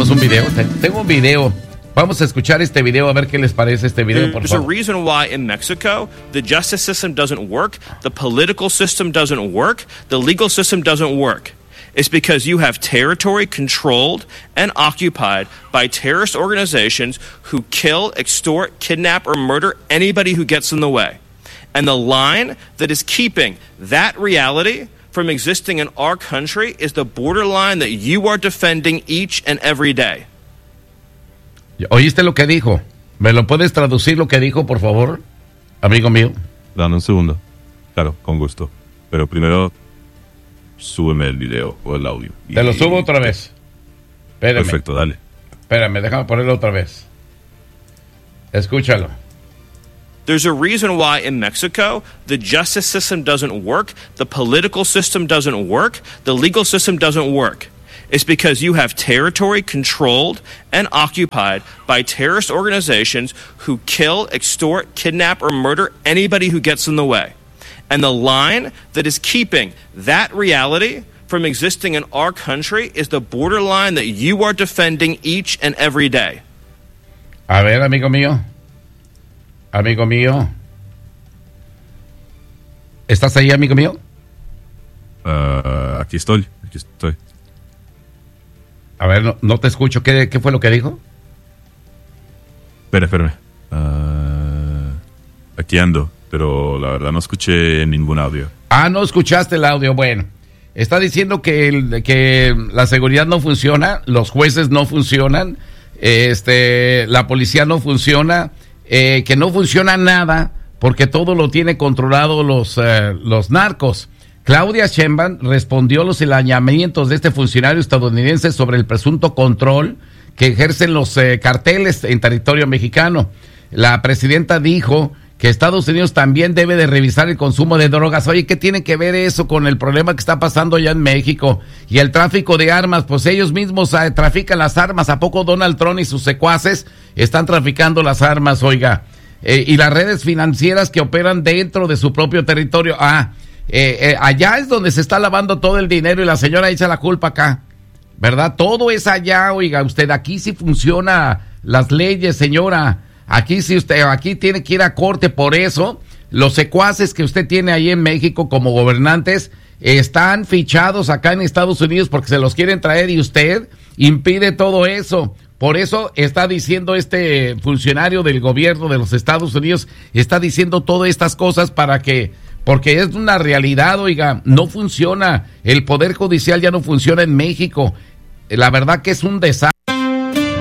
tenemos un video. Tengo un video. Vamos a escuchar este video a ver qué les parece este video, por favor. There's a reason why in Mexico the justice system doesn't work, the political system doesn't work, the legal system doesn't work. It's because you have territory controlled and occupied by terrorist organizations who kill, extort, kidnap, or murder anybody who gets in the way. And the line that is keeping that reality from existing in our country is the borderline that you are defending each and every day. ¿Oíste lo que dijo? ¿Me lo puedes traducir lo que dijo, por favor, amigo mío? Dame un segundo. Claro, con gusto. Pero primero, súbeme el video o el audio. Te lo subo otra vez. Espérame. Perfecto, dale. Espérame, déjame ponerlo otra vez. Escúchalo. There's a reason why in Mexico the justice system doesn't work, the political system doesn't work, the legal system doesn't work. It's because you have territory controlled and occupied by terrorist organizations who kill, extort, kidnap, or murder anybody who gets in the way. And the line that is keeping that reality from existing in our country is the borderline that you are defending each and every day. A ver, amigo mío. Amigo mío. ¿Estás ahí, amigo mío? Aquí estoy. A ver, no te escucho. ¿Qué fue lo que dijo? Espérame. Aquí ando, pero la verdad no escuché ningún audio. Ah, no escuchaste el audio. Bueno, está diciendo que la seguridad no funciona, los jueces no funcionan, la policía no funciona, que no funciona nada porque todo lo tiene controlado los narcos. Claudia Sheinbaum respondió a los señalamientos de este funcionario estadounidense sobre el presunto control que ejercen los carteles en territorio mexicano. La presidenta dijo que Estados Unidos también debe de revisar el consumo de drogas. Oye, ¿qué tiene que ver eso con el problema que está pasando allá en México? Y el tráfico de armas, pues ellos mismos trafican las armas. ¿A poco Donald Trump y sus secuaces están traficando las armas, oiga? Y las redes financieras que operan dentro de su propio territorio. Allá es donde se está lavando todo el dinero y la señora echa la culpa acá, ¿verdad? Todo es allá, oiga, usted aquí sí funciona las leyes, señora. Aquí sí aquí tiene que ir a corte. Por eso los secuaces que usted tiene ahí en México como gobernantes están fichados acá en Estados Unidos porque se los quieren traer y usted impide todo eso. Por eso está diciendo este funcionario del gobierno de los Estados Unidos, está diciendo todas estas cosas porque es una realidad, oiga, no funciona, el Poder Judicial ya no funciona en México, la verdad que es un desastre.